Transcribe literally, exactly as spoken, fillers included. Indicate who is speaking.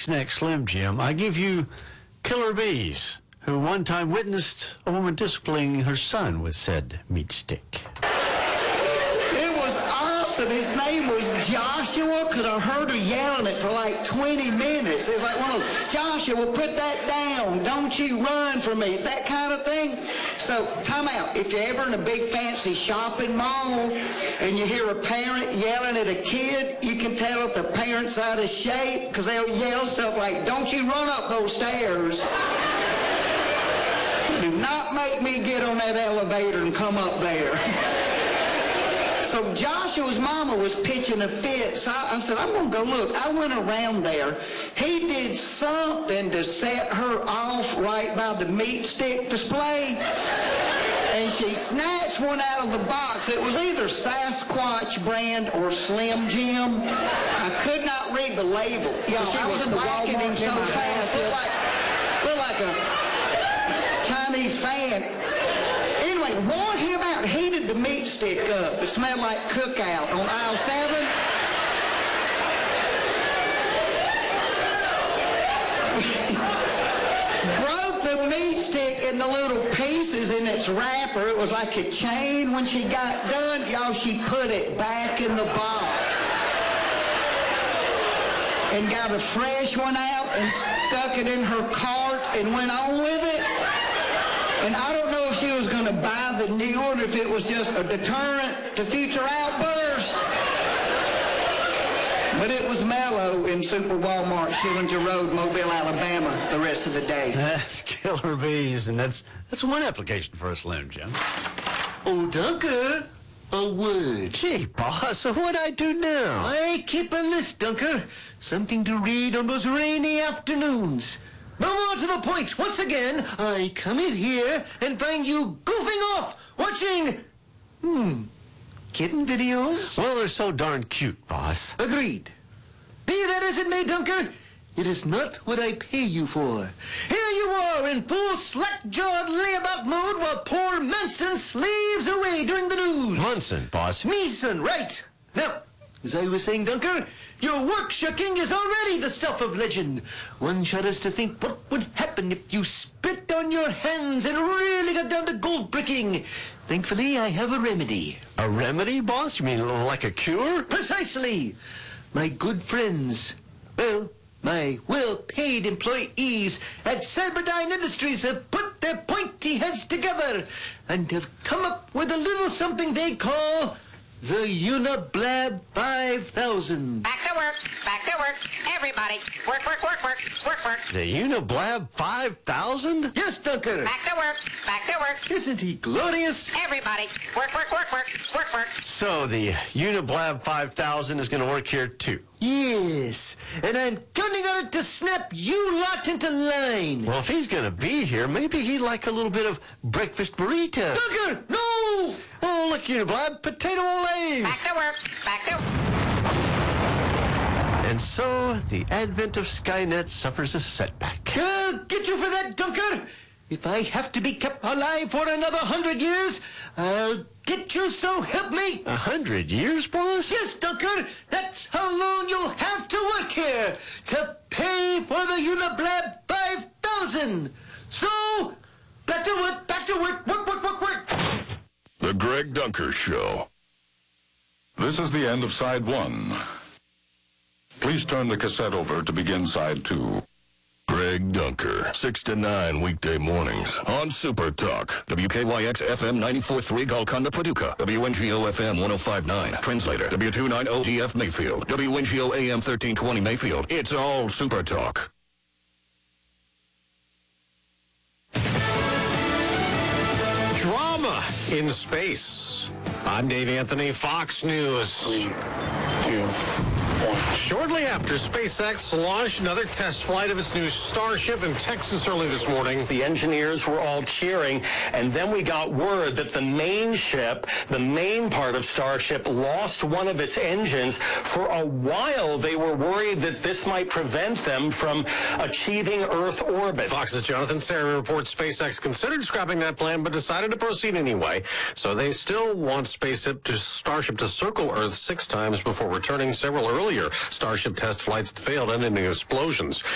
Speaker 1: Fox Next Slim Jim, I give you Killer Bees, who one time witnessed a woman disciplining her son with said meat stick.
Speaker 2: It was awesome. His name was Joshua. Could have heard her yelling it for like twenty minutes. It was like one of those, Joshua, put that down. Don't you run from me. That kind of thing. So, time out. If you're ever in a big fancy shopping mall and you hear a parent yelling at a kid, you can tell if the parent's out of shape because they'll yell stuff like, don't you run up those stairs. Do not make me get on that elevator and come up there. So Joshua's mama was pitching a fit, so I, I said, I'm going to go look. I went around there. He did something to set her off right by the meat stick display, and she snatched one out of the box. It was either Sasquatch brand or Slim Jim. I could not read the label. Yo, I was whacking him so fast. Looked like, looked like a Chinese fan. Anyway, wore him out, heated the meat stick up. It smelled like cookout on aisle seven. Broke the meat stick in the little pieces in its wrapper. It was like a chain. When she got done, y'all, she put it back in the box and got a fresh one out and stuck it in her cart and went on with it. And I don't know if she was going to buy the new one, if it was just a deterrent to future outbursts. But it was mellow in Super Walmart, Schillinger Road, Mobile, Alabama, the rest of the day.
Speaker 1: That's Killer Bees, and that's that's one application for a Slim Jim.
Speaker 3: Oh, Dunker, a word.
Speaker 1: Gee, boss, what'd I do now?
Speaker 3: I keep a list, Dunker. Something to read on those rainy afternoons. Now more to the point. Once again, I come in here and find you goofing off, watching, hmm, kitten videos?
Speaker 1: Well, they're so darn cute, boss.
Speaker 3: Agreed. Be that as it may, Dunker, it is not what I pay you for. Here you are in full slack-jawed layabout mode while poor Manson slaves away during the news.
Speaker 1: Munson, boss.
Speaker 3: Meeson, right. Now, as I was saying, Dunker, your work shucking is already the stuff of legend. One shudders to think what would happen if you spit on your hands and really got down to gold bricking. Thankfully, I have a remedy.
Speaker 1: A remedy, boss? You mean like a cure?
Speaker 3: Precisely. My good friends, well, my well-paid employees at Cyberdyne Industries have put their pointy heads together and have come up with a little something they call the Uniblab five thousand.
Speaker 4: Back to work, back to work, everybody. Work, work, work, work, work, work.
Speaker 1: The Uniblab five thousand?
Speaker 3: Yes, Dunker.
Speaker 4: Back to work, back to work,
Speaker 3: Isn't he glorious?
Speaker 4: everybody. Work, work, work, work, work, work.
Speaker 1: So the Uniblab five thousand is going to work here, too.
Speaker 3: Yes, and I'm counting on it to snap you lot into line.
Speaker 1: Well, if he's going to be here, maybe he'd like a little bit of breakfast burrito.
Speaker 3: Dunker, no!
Speaker 1: Oh, look, Uniblab, potato olays.
Speaker 4: Back to work, back to
Speaker 1: And so the advent of Skynet suffers a setback.
Speaker 3: I'll get you for that, Dunker. If I have to be kept alive for another hundred years, I'll get you, so help me.
Speaker 1: A hundred years, boss?
Speaker 3: Yes, Dunker, that's how long you'll have to work here to pay for the Uniblab five thousand. So, back to work, back to work, work, work, work, work.
Speaker 5: The Greg Dunker Show. This is the end of side one. Please turn the cassette over to begin side two. Greg Dunker, six to nine weekday mornings on Super Talk. W K Y X F M ninety-four point three Golconda, Paducah. W N G O F M one oh five point nine. Translator, W two ninety D F Mayfield. W N G O A M thirteen twenty Mayfield. It's all Super Talk.
Speaker 6: Drama in space. I'm Dave Anthony, Fox News.
Speaker 7: Three, two, one.
Speaker 6: Shortly after SpaceX launched another test flight of its new Starship in Texas early this morning,
Speaker 8: the engineers were all cheering, and then we got word that the main ship, the main part of Starship, lost one of its engines. For a while, they were worried that this might prevent them from achieving Earth orbit.
Speaker 6: Fox's Jonathan Serry reports SpaceX considered scrapping that plan, but decided to proceed anyway. So they still want Spaceship to Starship to circle Earth six times before returning. Several earlier Starship test flights failed, ending in explosions.